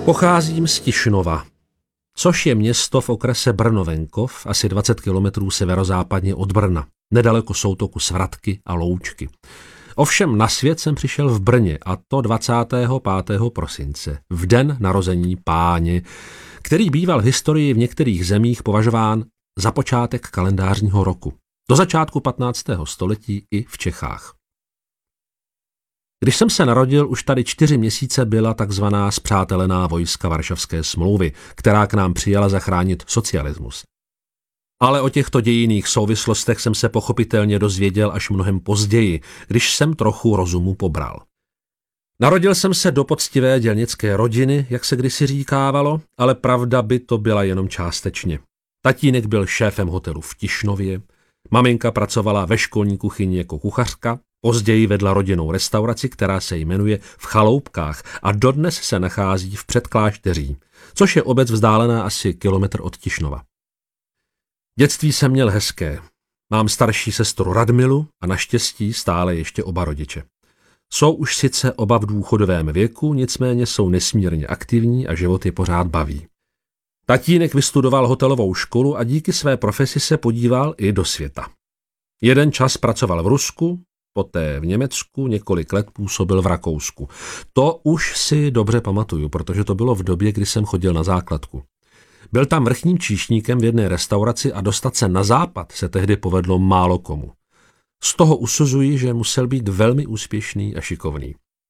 Pocházím z Tišnova, což je město v okrese Brno-Venkov, asi 20 kilometrů severozápadně od Brna, nedaleko soutoku Svratky a Loučky. Ovšem na svět jsem přišel v Brně, a to 25. prosince, v den narození Páně, který býval v historii v některých zemích považován za počátek kalendářního roku. Do začátku 15. století i v Čechách. Když jsem se narodil, už tady 4 měsíce byla takzvaná spřátelená vojska Varšavské smlouvy, která k nám přijela zachránit socialismus. Ale o těchto dějinných souvislostech jsem se pochopitelně dozvěděl až mnohem později, když jsem trochu rozumu pobral. Narodil jsem se do poctivé dělnické rodiny, jak se kdysi říkávalo, ale pravda by to byla jenom částečně. Tatínek byl šéfem hotelu v Tišnově, maminka pracovala ve školní kuchyni jako kuchařka, později vedla rodinnou restauraci, která se jmenuje V Chaloupkách a dodnes se nachází v Předklášteří, což je obec vzdálená asi kilometr od Tišnova. Dětství jsem měl hezké. Mám starší sestru Radmilu a naštěstí stále ještě oba rodiče. Jsou už sice oba v důchodovém věku, nicméně jsou nesmírně aktivní a život je pořád baví. Tatínek vystudoval hotelovou školu a díky své profesi se podíval i do světa. Jeden čas pracoval v Rusku, poté v Německu, několik let působil v Rakousku. To už si dobře pamatuju, protože to bylo v době, kdy jsem chodil na základku. Byl tam vrchním číšníkem v jedné restauraci a dostat se na západ se tehdy povedlo málo komu. Z toho usuzuji, že musel být velmi úspěšný a šikovný.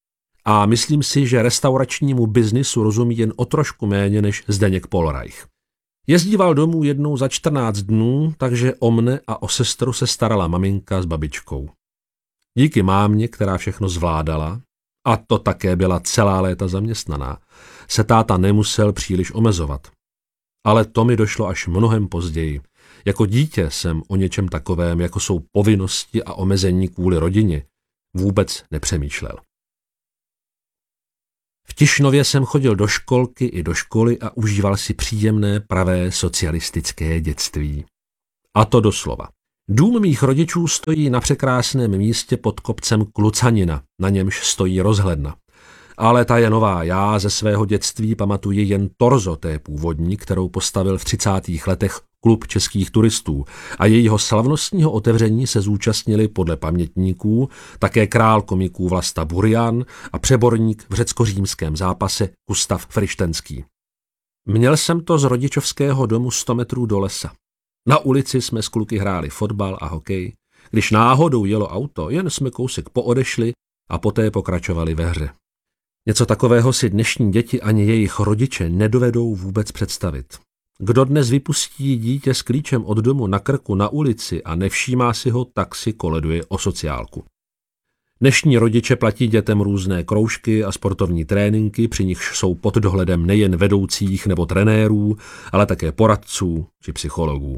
A myslím si, že restauračnímu biznisu rozumí jen o trošku méně než Zdeněk Polreich. Jezdíval domů jednou za 14 dnů, takže o mne a o sestru se starala maminka s babičkou. Díky mámě, která všechno zvládala, a to také byla celá léta zaměstnaná, se táta nemusel příliš omezovat. Ale to mi došlo až mnohem později. Jako dítě jsem o něčem takovém, jako jsou povinnosti a omezení kvůli rodině, vůbec nepřemýšlel. V Tišnově jsem chodil do školky i do školy a užíval si příjemné pravé socialistické dětství. A to doslova. Dům mých rodičů stojí na překrásném místě pod kopcem Klucanina, na němž stojí rozhledna. Ale ta je nová, já ze svého dětství pamatuji jen torzo té původní, kterou postavil v 30. letech Klub českých turistů a jejího slavnostního otevření se zúčastnili podle pamětníků také král komiků Vlasta Burian a přeborník v řecko-římském zápase Gustav Frištenský. Měl jsem to z rodičovského domu 100 metrů do lesa. Na ulici jsme s kluky hráli fotbal a hokej. Když náhodou jelo auto, jen jsme kousek poodešli a poté pokračovali ve hře. Něco takového si dnešní děti ani jejich rodiče nedovedou vůbec představit. Kdo dnes vypustí dítě s klíčem od domu na krku na ulici a nevšímá si ho, tak si koleduje o sociálku. Dnešní rodiče platí dětem různé kroužky a sportovní tréninky, při nichž jsou pod dohledem nejen vedoucích nebo trenérů, ale také poradců či psychologů.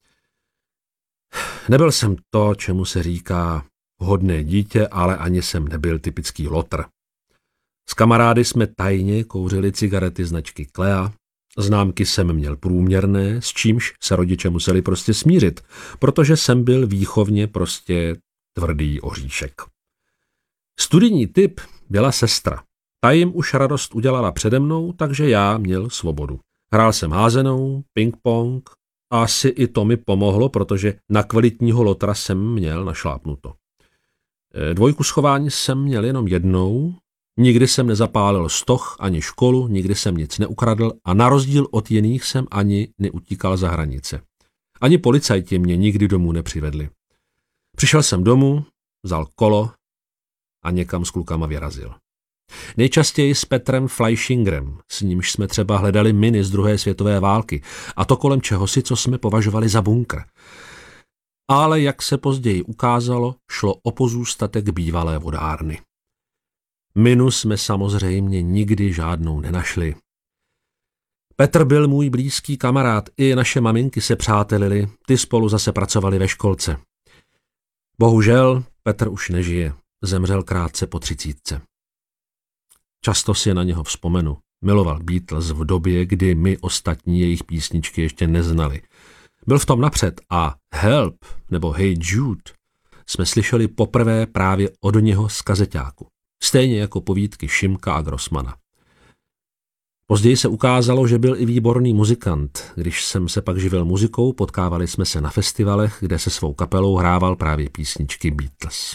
Nebyl jsem to, čemu se říká hodné dítě, ale ani jsem nebyl typický lotr. S kamarády jsme tajně kouřili cigarety značky Klea, známky jsem měl průměrné, s čímž se rodiče museli prostě smířit, protože jsem byl výchovně prostě tvrdý oříšek. Studijní typ byla sestra. Ta jim už radost udělala přede mnou, takže já měl svobodu. Hrál jsem házenou, ping-pong a asi i to mi pomohlo, protože na kvalitního lotra jsem měl našlápnuto. Dvojku schování jsem měl jenom jednou, nikdy jsem nezapálil stoch ani školu, nikdy jsem nic neukradl a na rozdíl od jiných jsem ani neutíkal za hranice. Ani policajti mě nikdy domů nepřivedli. Přišel jsem domů, vzal kolo a někam s klukama vyrazil. Nejčastěji s Petrem Fleischingerem, s nímž jsme třeba hledali miny z druhé světové války, a to kolem čehosi, co jsme považovali za bunkr. Ale jak se později ukázalo, šlo o pozůstatek bývalé vodárny. Minu jsme samozřejmě nikdy žádnou nenašli. Petr byl můj blízký kamarád, i naše maminky se přátelili, ty spolu zase pracovali ve školce. Bohužel Petr už nežije, zemřel krátce po 30. Často si na něho vzpomenu. Miloval Beatles v době, kdy my ostatní jejich písničky ještě neznali. Byl v tom napřed a Help nebo Hey Jude jsme slyšeli poprvé právě od něho z kazeťáku. Stejně jako povídky Šimka a Grossmana. Později se ukázalo, že byl i výborný muzikant. Když jsem se pak živil muzikou, potkávali jsme se na festivalech, kde se svou kapelou hrával právě písničky Beatles.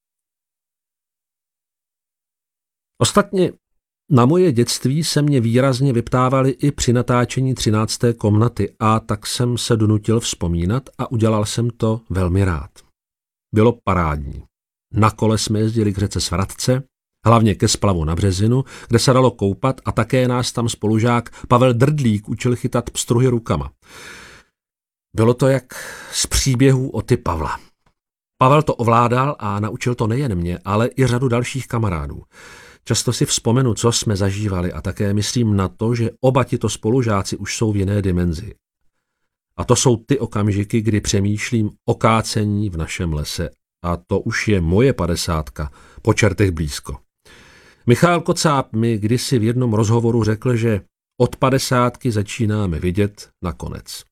Ostatně na moje dětství se mě výrazně vyptávali i při natáčení 13. komnaty a tak jsem se donutil vzpomínat a udělal jsem to velmi rád. Bylo parádní. Na kole jsme jezdili k řece Svratce, hlavně ke splavu na Březinu, kde se dalo koupat a také nás tam spolužák Pavel Drdlík učil chytat pstruhy rukama. Bylo to jak z příběhů Oty Pavla. Pavel to ovládal a naučil to nejen mě, ale i řadu dalších kamarádů. Často si vzpomenu, co jsme zažívali a také myslím na to, že oba tito spolužáci už jsou v jiné dimenzi. A to jsou ty okamžiky, kdy přemýšlím o kácení v našem lese. A to už je moje 50, po čertech blízko. Michal Kocáb mi kdysi v jednom rozhovoru řekl, že od 50 začínáme vidět na konec.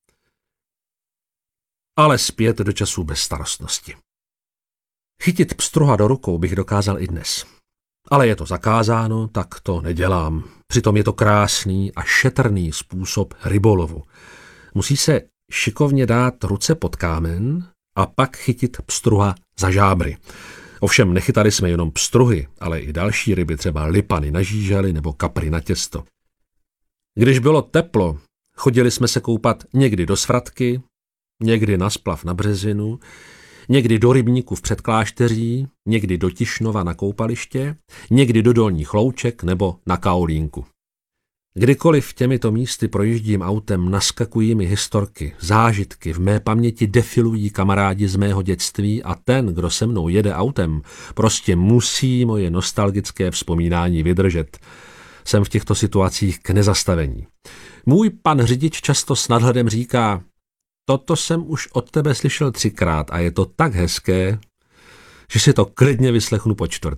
Ale zpět do časů bezstarostnosti. Chytit pstruha do rukou bych dokázal i dnes. Ale je to zakázáno, tak to nedělám. Přitom je to krásný a šetrný způsob rybolovu. Musí se šikovně dát ruce pod kámen a pak chytit pstruha za žábry. Ovšem nechytali jsme jenom pstruhy, ale i další ryby, třeba lipany na žížaly nebo kapry na těsto. Když bylo teplo, chodili jsme se koupat někdy do Svratky, někdy na splav na Březinu, někdy do rybníku v Předklášteří, někdy do Tišnova na koupaliště, někdy do Dolních Louček nebo na Kaolínku. Kdykoliv těmito místy projíždím autem, naskakují mi historky, zážitky, v mé paměti defilují kamarádi z mého dětství a ten, kdo se mnou jede autem, prostě musí moje nostalgické vzpomínání vydržet. Jsem v těchto situacích k nezastavení. Můj pan řidič často s nadhledem říká: toto jsem už od tebe slyšel 3krát a je to tak hezké, že si to klidně vyslechnu po 4.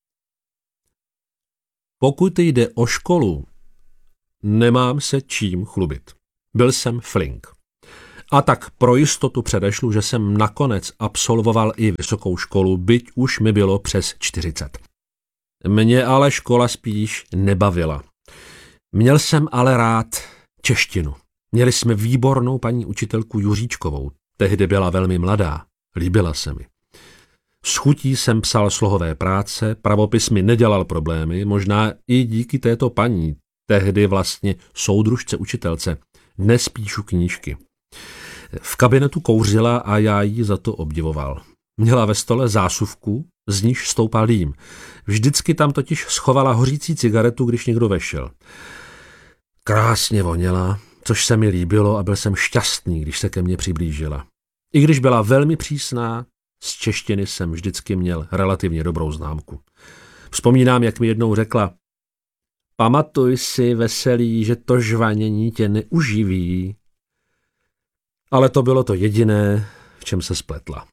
Pokud jde o školu, nemám se čím chlubit. Byl jsem flink. A tak pro jistotu předešlu, že jsem nakonec absolvoval i vysokou školu, byť už mi bylo přes 40. Mě ale škola spíš nebavila. Měl jsem ale rád češtinu. Měli jsme výbornou paní učitelku Juříčkovou. Tehdy byla velmi mladá. Líbila se mi. S chutí jsem psal slohové práce, pravopis mi nedělal problémy, možná i díky této paní, tehdy vlastně soudružce učitelce. Dnes píšu knížky. V kabinetu kouřila a já ji za to obdivoval. Měla ve stole zásuvku, z níž stoupal dým. Vždycky tam totiž schovala hořící cigaretu, když někdo vešel. Krásně voněla, což se mi líbilo a byl jsem šťastný, když se ke mně přiblížila. I když byla velmi přísná, z češtiny jsem vždycky měl relativně dobrou známku. Vzpomínám, jak mi jednou řekla: pamatuj si, veselý, že to žvanění tě neuživí. Ale to bylo to jediné, v čem se spletla.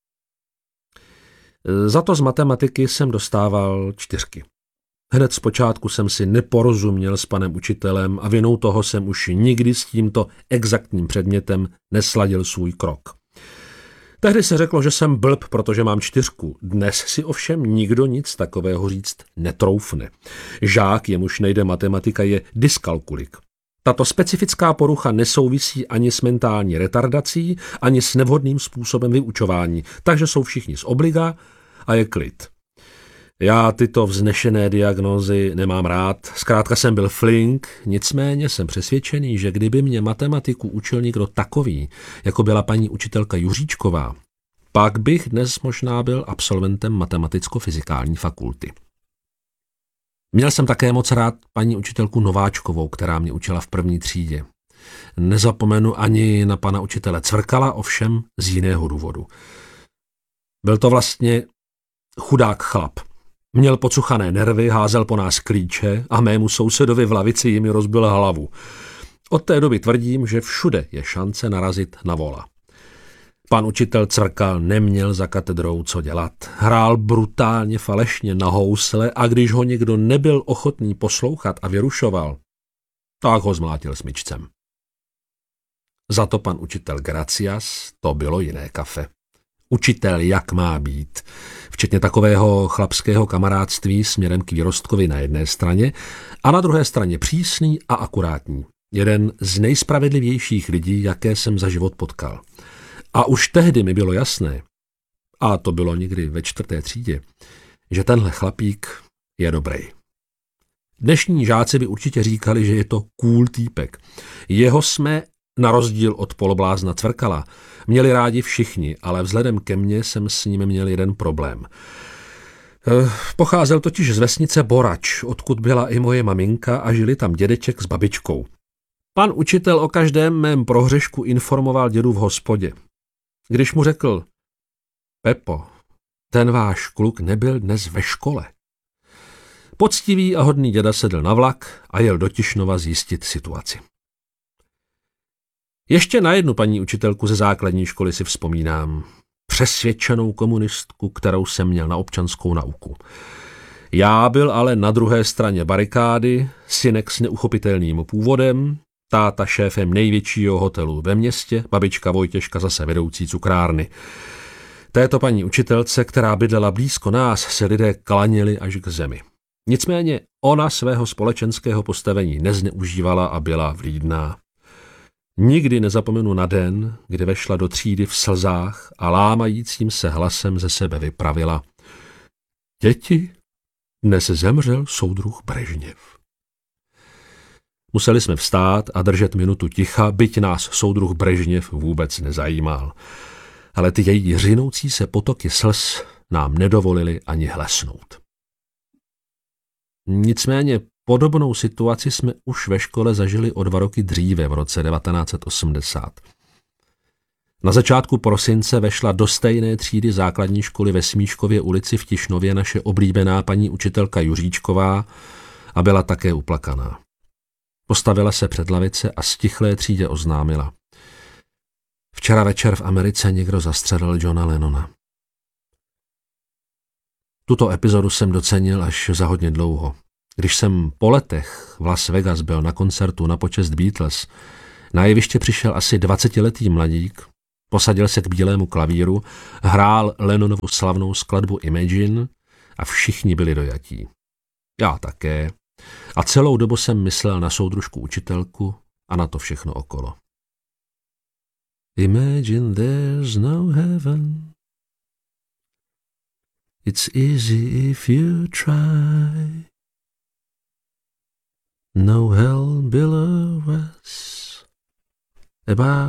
Za to z matematiky jsem dostával 4. Hned zpočátku jsem si neporozuměl s panem učitelem a vinou toho jsem už nikdy s tímto exaktním předmětem nesladil svůj krok. Tehdy se řeklo, že jsem blb, protože mám 4. Dnes si ovšem nikdo nic takového říct netroufne. Žák, jemuž nejde matematika, je dyskalkulik. Tato specifická porucha nesouvisí ani s mentální retardací, ani s nevhodným způsobem vyučování, takže jsou všichni z obliga a je klid. Já tyto vznešené diagnózy nemám rád, zkrátka jsem byl flink, nicméně jsem přesvědčený, že kdyby mě matematiku učil někdo takový, jako byla paní učitelka Juříčková, pak bych dnes možná byl absolventem matematicko-fyzikální fakulty. Měl jsem také moc rád paní učitelku Nováčkovou, která mě učila v 1. třídě. Nezapomenu ani na pana učitele Cvrkala, ovšem z jiného důvodu. Byl to vlastně chudák chlap. Měl pocuchané nervy, házel po nás klíče a mému sousedovi v lavici jimi rozbil hlavu. Od té doby tvrdím, že všude je šance narazit na vola. Pan učitel Cvrkal neměl za katedrou co dělat. Hrál brutálně falešně na housle a když ho někdo nebyl ochotný poslouchat a vyrušoval, tak ho zmlátil smyčcem. Za to pan učitel Gracias, to bylo jiné kafe. Učitel, jak má být. Včetně takového chlapského kamarádství směrem k výrostkovi na jedné straně a na druhé straně přísný a akurátní. Jeden z nejspravedlivějších lidí, jaké jsem za život potkal. A už tehdy mi bylo jasné, a to bylo někdy ve 4. třídě, že tenhle chlapík je dobrý. Dnešní žáci by určitě říkali, že je to cool týpek. Jeho jsme, na rozdíl od poloblázna Cvrkala, měli rádi všichni, ale vzhledem ke mně jsem s ním měl jeden problém. Pocházel totiž z vesnice Borač, odkud byla i moje maminka a žili tam dědeček s babičkou. Pan učitel o každém mém prohřešku informoval dědu v hospodě. Když mu řekl: Pepo, ten váš kluk nebyl dnes ve škole. Poctivý a hodný děda sedl na vlak a jel do Tišnova zjistit situaci. Ještě na jednu paní učitelku ze základní školy si vzpomínám. Přesvědčenou komunistku, kterou jsem měl na občanskou nauku. Já byl ale na druhé straně barikády, synek s neuchopitelným původem, táta šéfem největšího hotelu ve městě, babička Vojtěžka zase vedoucí cukrárny. Této paní učitelce, která bydlela blízko nás, se lidé klaněli až k zemi. Nicméně ona svého společenského postavení nezneužívala a byla vlídná. Nikdy nezapomenu na den, kdy vešla do třídy v slzách a lámajícím se hlasem ze sebe vypravila: Děti, dnes zemřel soudruh Brežněv. Museli jsme vstát a držet minutu ticha, byť nás soudruh Brežněv vůbec nezajímal. Ale ty její řinoucí se potoky slz nám nedovolili ani hlesnout. Nicméně podobnou situaci jsme už ve škole zažili o 2 roky dříve, v roce 1980. Na začátku prosince vešla do stejné třídy základní školy ve Smíškově ulici v Tišnově naše oblíbená paní učitelka Juříčková a byla také uplakaná. Postavila se před lavice a stichlé třídě oznámila: Včera večer v Americe někdo zastřelil Johna Lennona. Tuto epizodu jsem docenil až za hodně dlouho. Když jsem po letech v Las Vegas byl na koncertu na počest Beatles, na jeviště přišel asi 20letý mladík, posadil se k bílému klavíru, hrál Lennonovu slavnou skladbu Imagine a všichni byli dojatí. Já také. A celou dobu jsem myslel na soudružku učitelku a na to všechno okolo. Imagine there's no heaven. It's easy if you try. No hell below us. About